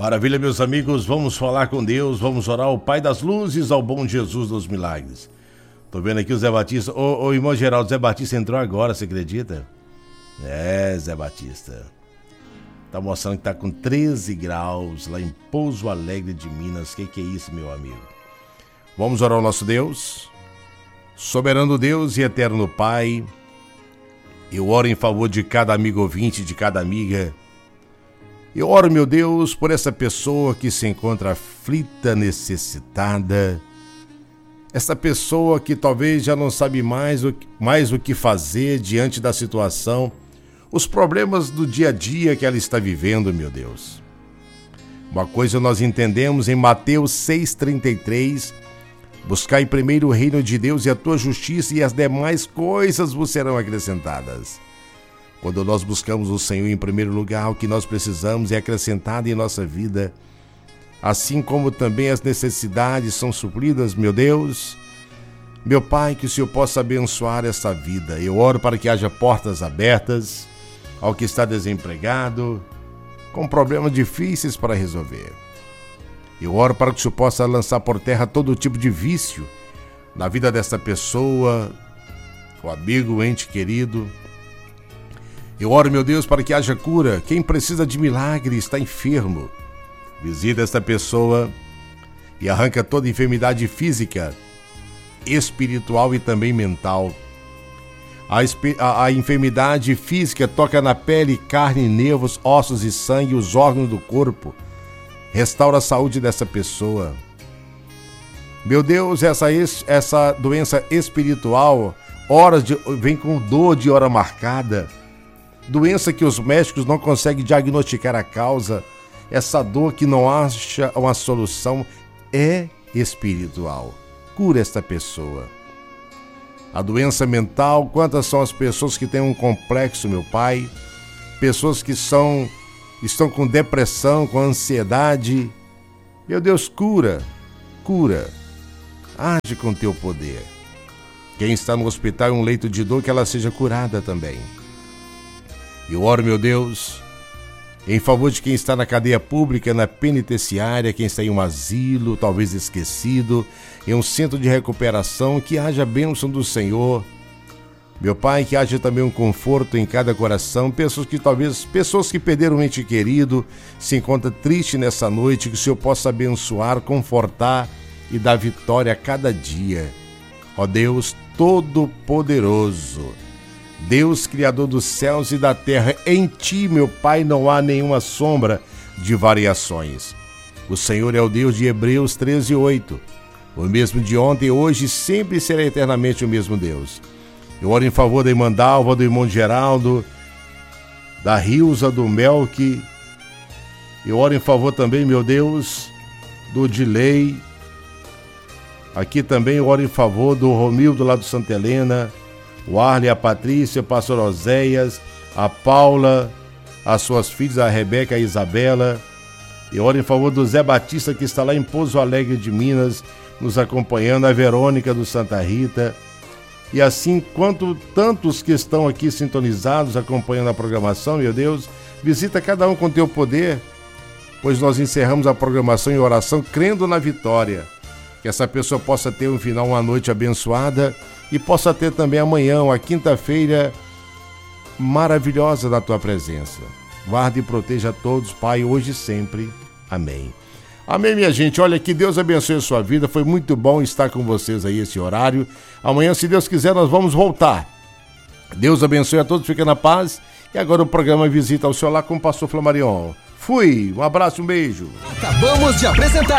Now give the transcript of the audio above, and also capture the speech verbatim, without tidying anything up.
Maravilha, meus amigos, vamos falar com Deus, vamos orar ao Pai das Luzes, ao bom Jesus dos milagres. Tô vendo aqui o Zé Batista, ô, ô irmão Geraldo, Zé Batista entrou agora, você acredita? É, Zé Batista. Tá mostrando que tá com treze graus lá em Pouso Alegre de Minas. Que que é isso, meu amigo? Vamos orar ao nosso Deus? Soberano Deus e eterno Pai, eu oro em favor de cada amigo ouvinte, de cada amiga. Eu oro, meu Deus, por essa pessoa que se encontra aflita, necessitada. Essa pessoa que talvez já não sabe mais o, mais o que fazer diante da situação, os problemas do dia a dia que ela está vivendo, meu Deus. Uma coisa nós entendemos em Mateus seis, trinta e três, buscai primeiro o reino de Deus e a tua justiça, e as demais coisas vos serão acrescentadas. Quando nós buscamos o Senhor em primeiro lugar, o que nós precisamos é acrescentado em nossa vida, assim como também as necessidades são supridas, meu Deus. Meu Pai, que o Senhor possa abençoar essa vida. Eu oro para que haja portas abertas ao que está desempregado, com problemas difíceis para resolver. Eu oro para que o Senhor possa lançar por terra todo tipo de vício na vida dessa pessoa, o amigo, o ente querido. Eu oro, meu Deus, para que haja cura. Quem precisa de milagre está enfermo. Visita esta pessoa e arranca toda enfermidade física, espiritual e também mental. A, a, a enfermidade física toca na pele, carne, nervos, ossos e sangue, os órgãos do corpo. Restaura a saúde dessa pessoa. Meu Deus, essa, essa doença espiritual, horas de, vem com dor de hora marcada. Doença que os médicos não conseguem diagnosticar a causa. Essa dor que não acha uma solução é espiritual. Cura esta pessoa. A doença mental, quantas são as pessoas que têm um complexo, meu Pai? Pessoas que são, estão com depressão, com ansiedade. Meu Deus, cura, cura. Age com teu poder. Quem está no hospital em um leito de dor, que ela seja curada também. Eu oro, meu Deus, em favor de quem está na cadeia pública, na penitenciária, quem está em um asilo, talvez esquecido, em um centro de recuperação, que haja a bênção do Senhor. Meu Pai, que haja também um conforto em cada coração, pessoas que talvez, pessoas que perderam um ente querido, se encontram tristes nessa noite, que o Senhor possa abençoar, confortar e dar vitória a cada dia. Ó Deus Todo-Poderoso, Deus, Criador dos céus e da terra, em Ti, meu Pai, não há nenhuma sombra de variações. O Senhor é o Deus de Hebreus treze, oito. O mesmo de ontem, hoje, sempre será eternamente o mesmo Deus. Eu oro em favor da irmã Dalva, do irmão Geraldo, da Rilza, do Melk. Eu oro em favor também, meu Deus, do Dilei. Aqui também eu oro em favor do Romildo, lá do Santa Helena, o Arley, a Patrícia, o pastor Oséias, a Paula, as suas filhas, a Rebeca e a Isabela. Eu oro em favor do Zé Batista, que está lá em Pouso Alegre de Minas, nos acompanhando, a Verônica do Santa Rita. E assim, quanto tantos que estão aqui sintonizados, acompanhando a programação, meu Deus, visita cada um com teu poder, pois nós encerramos a programação em oração, crendo na vitória. Que essa pessoa possa ter um final, uma noite abençoada, e possa ter também amanhã, uma quinta-feira maravilhosa na tua presença. Guarde e proteja a todos, Pai, hoje e sempre. Amém. Amém, minha gente. Olha, que Deus abençoe a sua vida. Foi muito bom estar com vocês aí esse horário. Amanhã, se Deus quiser, nós vamos voltar. Deus abençoe a todos, fica na paz. E agora o programa Visita ao Senhor lá com o pastor Flamarion. Fui, um abraço, um beijo. Acabamos de apresentar